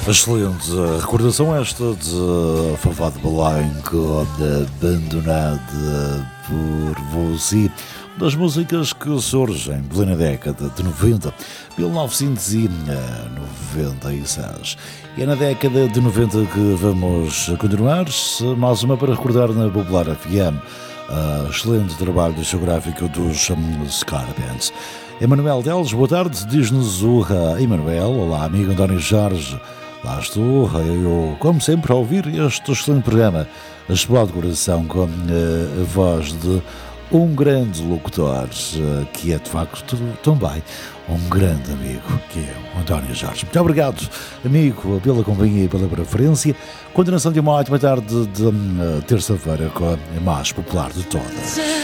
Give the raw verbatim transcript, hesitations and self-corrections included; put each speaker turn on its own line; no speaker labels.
Excelente recordação esta de Fafá de Belém, abandonada por você, das músicas que surgem em plena década de noventa, mil novecentos e noventa e seis. E é na década de noventa que vamos continuar, mais uma para recordar na Popular F M, uh, excelente trabalho discográfico dos um, Scarabans. Emanuel Teles, boa tarde, diz-nos o uh, Emanuel. Olá, amigo António Jorge. Lá estou, eu, como sempre, a ouvir este excelente programa, Explode Coração, com uh, a voz de um grande locutor, uh, que é de facto também um grande amigo, que é o António Jorge. Muito obrigado, amigo, pela companhia e pela preferência. Continuação de uma ótima tarde de uh, terça-feira com a mais popular de todas.